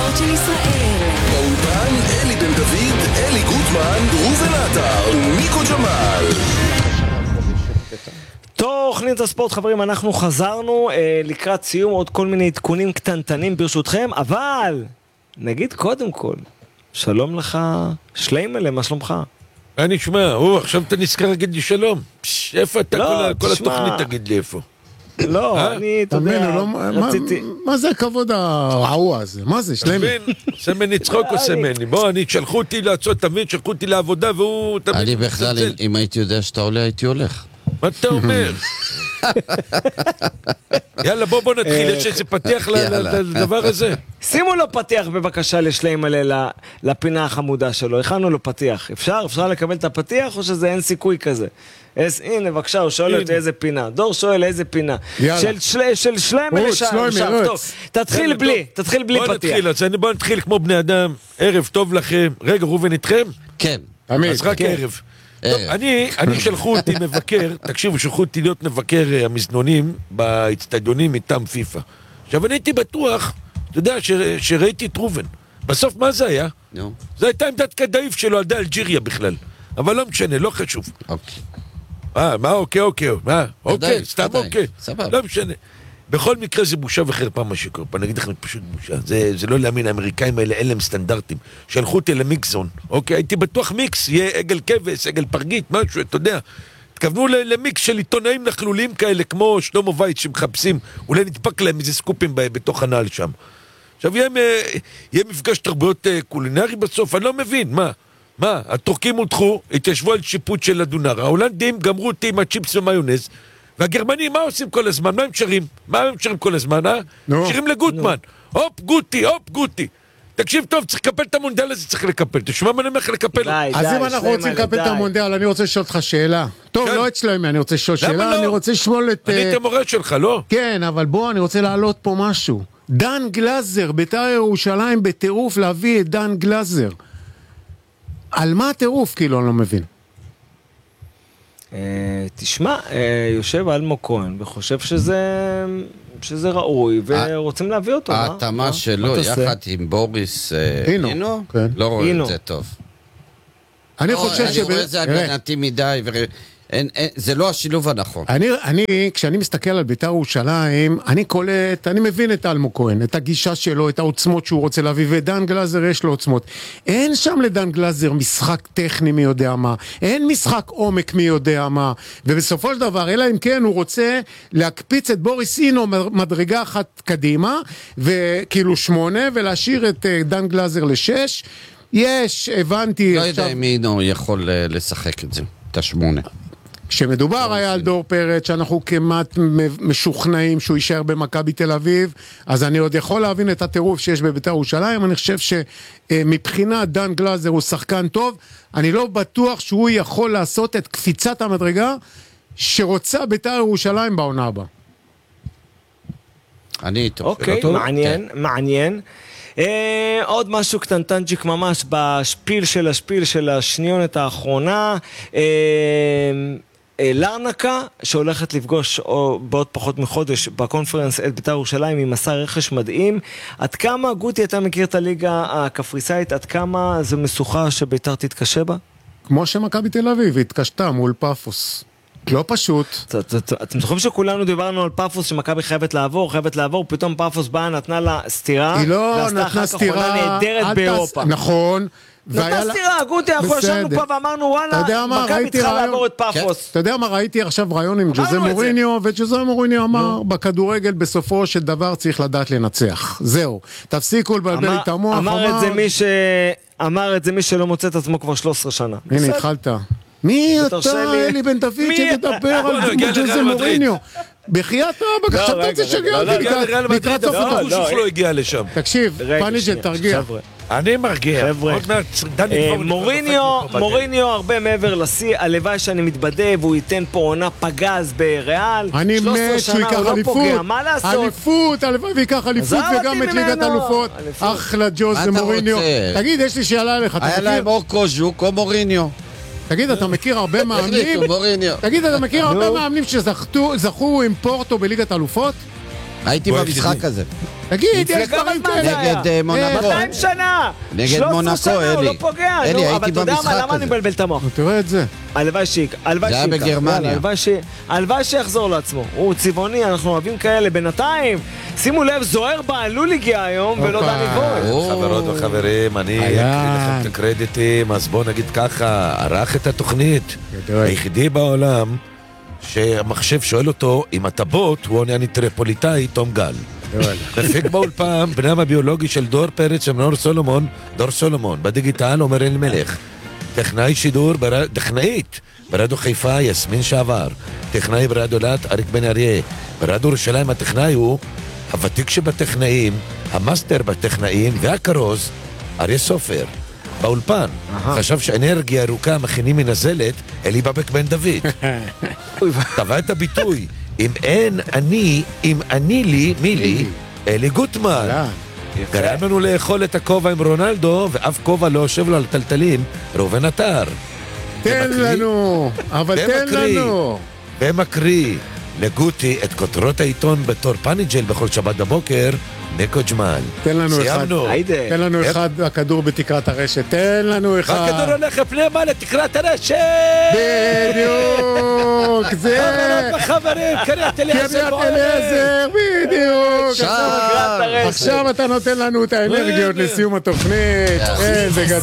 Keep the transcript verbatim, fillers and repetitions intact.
הספורט של ישראל. באולפן אלי בן דוד, אלי גוטמן, ראובן עטר ומיקו ג'מאל. תוכנית הספורט, חברים, אנחנו חזרנו אה, לקראת סיום, עוד כל מיני עדכונים קטנטנים ברשותכם, אבל נגיד קודם כל, שלום לך, שליימלה, מה שלומך? אני שמע, או, עכשיו אתה נזכר להגיד לי שלום. פש, איפה אתה? לא, כל, כל תשמע. התוכנית תגיד לי איפה. לא, אני, אתה יודע, לא, מה, רציתי... מה זה הכבוד הרעוע הזה? מה זה, שלם? תבין, עושה ממני צחוק או עושה ממני? בוא, אני, שלחו אותי לעשות, תבין, שלחו אותי לעבודה והוא... תבין, אני בכלל, מצלצל. אם הייתי יודע שאתה עולה, הייתי הולך. מה אתה אומר? יאללה, בוא בוא נתחיל, יש איזה פתיח ל- ל- יאללה. לדבר הזה. שימו לו פתיח בבקשה לשליימלה לפינה החמודה שלו, הכנו לו פתיח, אפשר? אפשר לקבל את הפתיח או שזה אין סיכוי כזה? אז, הנה בבקשה, הוא שואל אותי איזה פינה, דור שואל איזה פינה, יאללה. של, של, של שליימלה רוץ, שליימלה, שם, רוץ. טוב, תתחיל יאללה, בלי, טוב. תתחיל בלי בוא פתיח. נתחיל, אז אני- בוא נתחיל כמו בני אדם, ערב טוב לכם. רגע, ראובן איתכם? כן. תמיד. אז רק כן. ערב. טוב, אני, אני שלחו אותי מבקר, תקשיבו, שלחו אותי להיות מבקר אה, המזנונים באצטדיונים מטעם פיפה. עכשיו, אני הייתי בטוח, אתה יודע, ש- שראיתי את ראובן. בסוף מה זה היה? נו, זו הייתה עמדת קדאיף שלו על די אלג'יריה בכלל. אבל לא משנה, לא חשוב. אוקיי. אה, מה אוקיי, אוקיי, מה? אוקיי, קדאיף, סתם קדאיף, אוקיי. סבבה. לא משנה. בכל מקרה זה בושה וחרפה מה שקורה פה, אני אגיד לכם פשוט בושה, זה, זה לא להאמין, האמריקאים האלה אין להם סטנדרטים, שלחו אותי למיקסון, אוקיי, הייתי בטוח מיקס, יהיה עגל כבש, עגל פרגית, משהו, אתה יודע, התכוונו ל- למיקס של עיתונאים נכלולים כאלה, כמו שלמה וייץ שמחפשים, אולי נדפק להם איזה סקופים ב- בתוך הנעל שם. עכשיו יהיה, מ- יהיה מפגש תרבויות אה, קולינרי בסוף, אני לא מבין, מה? מה? הטורקים הודחו, התיישבו על שיפוט של הדונר, ההולנדים גמרו אותי עם הצ'יפס ומיונז, והגרמנים, מה עושים כל הזמן? מה הם שרים? מה הם שרים כל הזמן, אה? נו. שרים לגוטמן. הופ, גוטי, הופ, גוטי. תקשיב טוב, צריך לקפל את המונדיאל הזה, צריך לקפל. תשמע מה אני אומר לך לקפל. די, אז די, אם אנחנו שליימלה, רוצים לקבל את די. המונדיאל, אני רוצה לשאול אותך שאלה. טוב, כן. לא אצלם, אני רוצה לשאול למה שאלה, לא? אני רוצה לשמול את... אני אה, הייתי המורה שלך, לא? כן, אבל בוא, אני רוצה להעלות פה משהו. דן גלזר, בית"ר ירושלים בטירוף להביא את דן גלזר. על מה הטירוף, כאילו, אני לא מבין. אה, תשמע, אה, יושב אלמו כהן וחושב שזה שזה ראוי ורוצים להביא אותו. מה? ההתאמה מה? שלו מה תעשה? יחד עם בוריס אה, הינו, הינו, כן. לא רואה הינו. את זה טוב. אני לא, חושב אני שב- רואה את זה תראה, הגנתי מדי, ו- אין- אין- זה לא השילוב הנכון. אני, אני, כשאני מסתכל על בית"ר ירושלים, אני קולט, אני מבין את אלמו כהן, את הגישה שלו, את העוצמות שהוא רוצה להביא, ודן גלזר יש לו עוצמות. אין שם לדן גלזר משחק טכני מי יודע מה, אין משחק עומק מי יודע מה, ובסופו של דבר, אלא אם כן הוא רוצה להקפיץ את בוריס הינו מדרגה אחת קדימה, וכאילו שמונה, ולהשאיר את אה, דן גלזר לשש. יש, הבנתי לא עכשיו... יודע אם הינו יכול אה, לשחק את זה, את השמונה. כשמדובר היה על דור פרץ, שאנחנו כמעט משוכנעים שהוא יישאר במכבי תל אביב, אז אני עוד יכול להבין את הטירוף שיש בבית"ר ירושלים. אני חושב שמבחינת דן גלזר הוא שחקן טוב, אני לא בטוח שהוא יכול לעשות את קפיצת המדרגה שרוצה בית"ר ירושלים בעונה הבאה. אני איתו. אוקיי, טוב? מעניין, כן. מעניין. אה, עוד משהו קטנטנצ'יק ממש בשפיל של השפיל של השניונת האחרונה. אה, אה, לרנקה שהולכת לפגוש או, בעוד פחות מחודש בקונפרנס את בית"ר ירושלים עם מסע רכש מדהים. עד כמה, גוטי, אתה מכיר את הליגה הקפריסאית, עד כמה זו משוכה שבית"ר תתקשה בה? כמו שמכבי תל אביב התקשתה מול פאפוס. לא פשוט. אתם זוכרים שכולנו דיברנו על פאפוס שמכבי חייבת לעבור, חייבת לעבור, פתאום פאפוס באה, נתנה לה סטירה, היא לא ועשתה אחר נתנה כך עונה סטירה, נהדרת אל באירופה. תעש- נכון. והיה נתנה לה- סטירה, גוטי, אנחנו ישבנו בסדר. פה ואמרנו אתה וואלה, יודע מה, מכבי ראיתי צריכה רעיון- לעבור את פאפוס. אתה יודע מה, ראיתי עכשיו רעיון עם אמרנו ג'וזה את זה. מוריניו, וג'וזה מוריניו אמר, בכדורגל בסופו של דבר צריך לדעת לנצח. זהו. תפסיקו לבלבל אמר- את המוח. אמר את זה מי ש... אמר את זה מי שלא מוצא את עצמו כבר שלוש עשרה שנה. הנה, בסדר. התחלת. מי תרשה אתה, לי. אלי בן דוד, מי שתדבר אתה? על לא, הגיע ג'וזה לריאל מדריד. מוריניו? בחייאת רבאק, עכשיו אתה רגע, רוצה רגע, לשגע לא, אותי הגיע לריאל לקראת מדריד, סוף אבל הדבר. הוא שלא הגיע לשם. תקשיב, רגע, פניג'ל, שנייה, תרגיע. חבר'ה. אני מרגיע. חבר'ה. עוד מעט דני אה, כבר מוריניו, נכנס לי מוריניו הרבה מעבר לשיא, הלוואי שאני מתבדה והוא ייתן פה עונה פגז בריאל. אני שלוש עשרה מת שהוא שנה, ייקח הוא לא אליפות, פוגע, מה לעשות? אליפות, הלוואי ויקח אליפות עזוב וגם אותי את ליגת ממנו. אלופות. אליפות. אחלה מה ג'וזה אתה מוריניו. רוצה? תגיד, יש לי שאלה לך, אתה היה מכיר- להם או קוז'וק או מוריניו. תגיד, אתה מכיר הרבה מאמנים? החליטו, מוריניו. תגיד, אתה מכיר הרבה נו. מאמנים שזכו עם פורטו בליגת אלופות? הייתי בוא, במשחק ידידי. הזה. תגיד, יש לפני דברים כמה זמן כאלה. זה היה? נגד אה, מונקו. מאתיים שנה! נגד שלוש עשרה מונקו, שנה, הוא אלי. לא פוגע. אלי, נו, הייתי אבל אתה יודע מה, במשחק למה אני הזה. מבלבל את המוח? נו, תראה את זה. הלוואי שיק, הלוואי זה היה שייקח. בגרמניה. יאללה, הלוואי ש- הלוואי שיחזור לעצמו. הוא צבעוני, אנחנו אוהבים כאלה. בינתיים, שימו לב, זוהר בעלול הגיע היום, ולא הופה. דני בוי. או. חברות וחברים, אני היה. אקריא לכם את הקרדיטים, אז בואו נגיד ככה, ערך את התוכנית, גדול. היחידי בעולם שהמחשב שואל אותו אם אתה בוט, הוא עונה אני טריפוליטאי, תום גל. גדול. מפיק באולפן, בנם הביולוגי של דור פרץ ומנור סולומון, דור סולומון, בדיגיטל עומר אלימלך. טכנאי שידור, בר... טכנאית, ברדיו חיפה, יסמין שעבר. טכנאי ברדיו אילת, אריק בן אריה. ברדיו ירושלים הטכנאי הוא הוותיק שבטכנאים, המאסטר בטכנאים והכרוז, אריה סופר. באולפן, חשב שאנרגיה ירוקה מכינים מנזלת, אלי בבק בן דוד. טבע את הביטוי, אם אין אני, אם אני לי, מי לי, אלי גוטמן. אהלן. גרם לנו לאכול את הכובע עם רונלדו, ואף כובע לא יושב לו על טלטלים, ראובן עטר. תן ומקריא- לנו, אבל תן ומקריא- לנו. ומקריא לגוטי את כותרות העיתון בתור פאניג'ל בכל שבת בבוקר, ניקו ג'מאל. תן לנו אחד. סיימנו. היידה. תן לנו אחד, הכדור בתקרת הרשת. תן לנו אחד. הכדור הולך פנימה לתקרת הרשת! בדיוק, זה. חברות וחברים, קריית אליעזר קריית בוערת. אליעזר, בדיוק. שם. עכשיו אתה נותן לנו את האנרגיות לסיום התוכנית. איזה גדול.